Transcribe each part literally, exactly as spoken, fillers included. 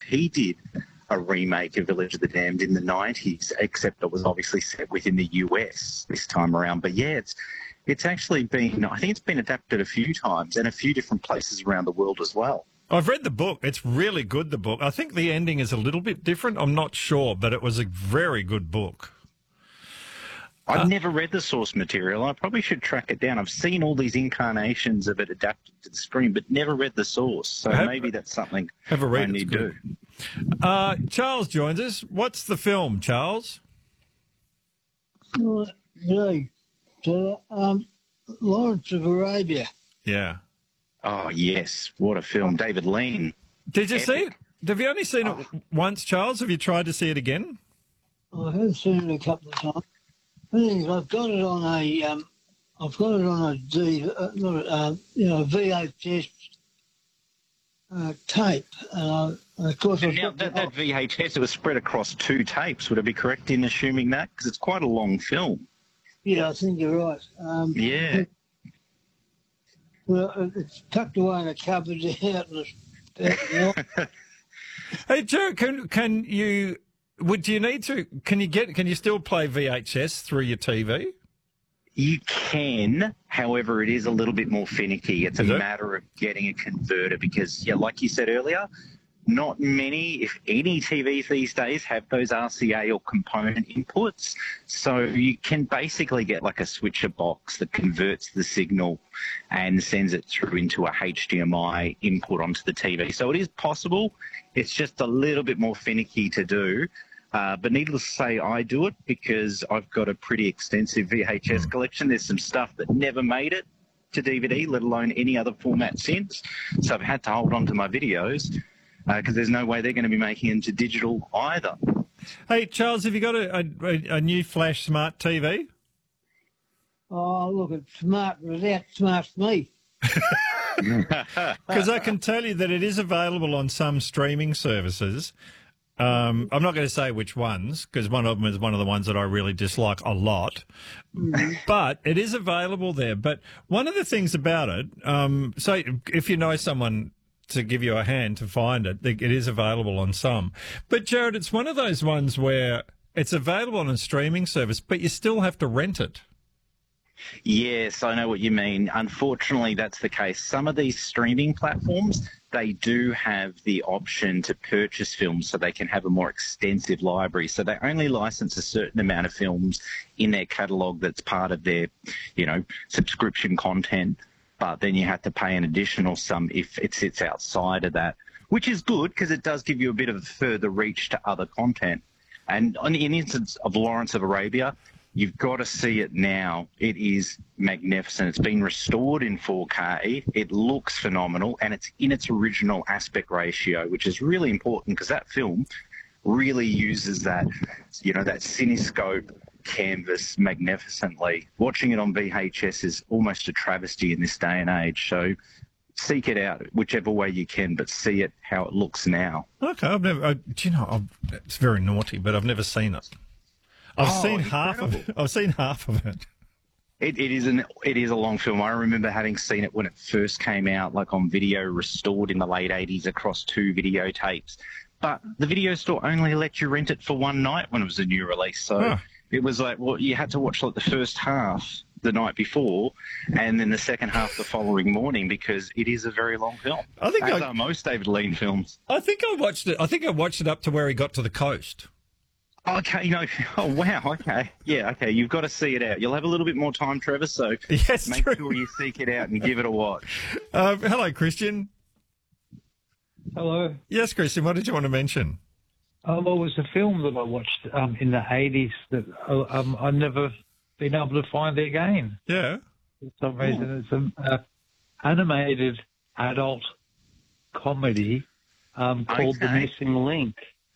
he did a remake of Village of the Damned in the nineties, except it was obviously set within the U S this time around. But yeah, it's it's actually been, I think it's been adapted a few times and a few different places around the world as well. I've read the book. It's really good, the book. I think the ending is a little bit different. I'm not sure, but it was a very good book. I've Uh, never read the source material. I probably should track it down. I've seen all these incarnations of it adapted to the screen, but never read the source. So Have- maybe that's something have a read, I it's need to good. do. Uh, Charles joins us. What's the film, Charles? Well, G'day. So, um, Lawrence of Arabia. Yeah. Oh, yes. What a film. David Lean. Did you see it? Epic. Have you only seen it once, Charles? Have you tried to see it again? I have seen it a couple of times. The thing is, I've got it on a, um, I've got it on a D, uh, not a, uh, you know, V H S uh, tape, and, I, and of course, I've Now, got that, the- that V H S, it was spread across two tapes. Would I be correct in assuming that? Because it's quite a long film. yeah, I think you're right. Um, Yeah. Well, it- it's tucked away in a cupboard out in the, out in the Hey, Joe, can can you? Would do you need to? Can you get? Can you still play V H S through your T V? You can, however, it is a little bit more finicky. It's a Is it? matter of getting a converter because, yeah, like you said earlier, not many, if any, T Vs these days have those R C A or component inputs. So you can basically get like a switcher box that converts the signal and sends it through into a H D M I input onto the T V. So it is possible. It's just a little bit more finicky to do. Uh, but needless to say, I do it because I've got a pretty extensive V H S collection. There's some stuff that never made it to D V D, let alone any other format since. So I've had to hold on to my videos because uh, there's no way they're going to be making into digital either. Hey, Charles, have you got a, a, a new flash smart T V? Oh, look, it's smart, but it outsmarts me. Because I can tell you that it is available on some streaming services. Um, I'm not going to say which ones, because one of them is one of the ones that I really dislike a lot. But it is available there. But one of the things about it, um, so if you know someone to give you a hand to find it, it is available on some. But, Jared, it's one of those ones where it's available on a streaming service, but you still have to rent it. Yes, I know what you mean. Unfortunately, that's the case. Some of these streaming platforms, they do have the option to purchase films so they can have a more extensive library. So they only license a certain amount of films in their catalogue that's part of their, you know, subscription content. But then you have to pay an additional sum if it sits outside of that, which is good because it does give you a bit of further reach to other content. And in the instance of Lawrence of Arabia, you've got to see it now. It is magnificent. It's been restored in four K. It looks phenomenal, and it's in its original aspect ratio, which is really important because that film really uses that, you know, that cinescope canvas magnificently. Watching it on V H S is almost a travesty in this day and age. So seek it out whichever way you can, but see it how it looks now. Okay, I've never. I, do you know? I've, it's very naughty, but I've never seen it. I've Oh, seen half of it. I've seen half of it. It, it is an it is a long film. I remember having seen it when it first came out, like on video, restored in the late eighties across two videotapes. But the video store only let you rent it for one night when it was a new release. So Huh. it was like, well, you had to watch like the first half the night before, and then the second half the following morning because it is a very long film. I think as I- are most David Lean films. I think I watched it. I think I watched it up to where he got to the coast. Okay, you know, oh wow, okay, yeah, okay, you've got to see it out. You'll have a little bit more time, Trevor, so Yes, make true. sure you seek it out and give it a watch. Uh, hello, Christian. Hello. Yes, Christian. What did you want to mention? Um, well, it was a film that I watched um, in the eighties that uh, um, I've never been able to find again. Yeah. For some reason, it's an uh, animated adult comedy um, called The Okay. Missing Link.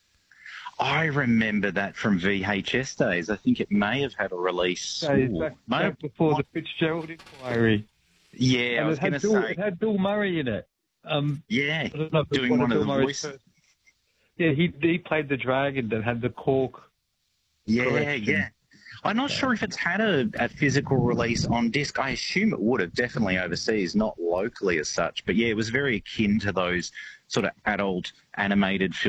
I remember that from V H S days. I think it may have had a release. So it's back, May back have- before the Fitzgerald inquiry. yeah, And I was it, going had to Bill, say, it had Bill Murray in it. Um, yeah, I don't know if it was doing one of Bill the Murray's voices. first- Yeah, he he played the dragon that had the cork. Yeah, correction. yeah. I'm not sure if it's had a, a physical release on disc. I assume it would have, definitely overseas, not locally as such. But yeah, it was very akin to those sort of adult animated films.